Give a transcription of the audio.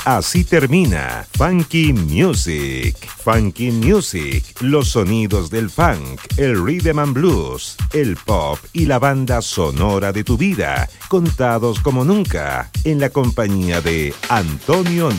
Así termina Funky Music. Funky Music, los sonidos del funk, el rhythm and blues, el pop y la banda sonora de tu vida, contados como nunca, en la compañía de Antonio